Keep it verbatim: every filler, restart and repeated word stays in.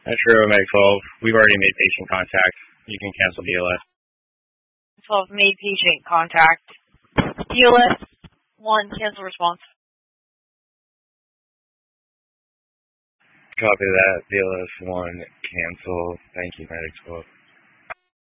Metro Med twelve, we've already made patient contact. You can cancel B L S. twelve, made patient contact. B L S one, cancel response. Copy that. B L S one, cancel. Thank you, Medic twelve.